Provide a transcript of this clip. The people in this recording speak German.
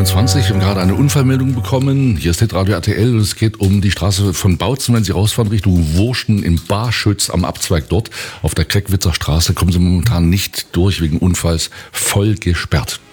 22. Wir haben gerade eine Unfallmeldung bekommen. Hier ist Hitradio RTL und es geht um die Straße von Bautzen. Wenn Sie rausfahren Richtung Wurschen im Barschütz am Abzweig dort auf der Kreckwitzer Straße, kommen Sie momentan nicht durch wegen Unfalls, voll gesperrt.